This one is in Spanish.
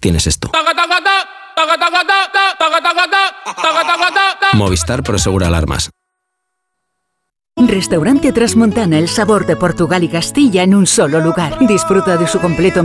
tienes esto. Movistar Prosegura Alarmas. Restaurante Trasmontana, el sabor de Portugal y Castilla en un solo lugar. Disfruta de su completo